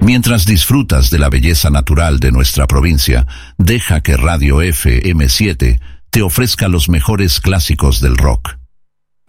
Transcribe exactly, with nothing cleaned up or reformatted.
Mientras disfrutas de la belleza natural de nuestra provincia, deja que Radio F M siete te ofrezca los mejores clásicos del rock.